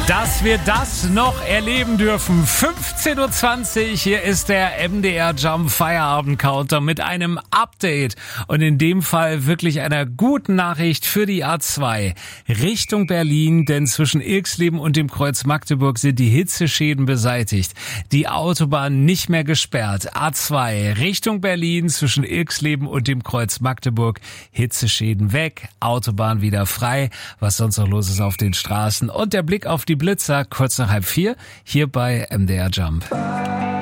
Dass wir das noch erleben dürfen. 15.20 Uhr, hier ist der MDR Jump Feierabend Counter mit einem Update und in dem Fall wirklich einer guten Nachricht für die A2 Richtung Berlin, denn zwischen Ilksleben und dem Kreuz Magdeburg sind die Hitzeschäden beseitigt. Die Autobahn nicht mehr gesperrt. A2 Richtung Berlin zwischen Ilksleben und dem Kreuz Magdeburg. Hitzeschäden weg, Autobahn wieder frei. Was sonst noch los ist auf den Straßen und der Blick auf die Blitzer kurz nach 3:30 hier bei MDR Jump.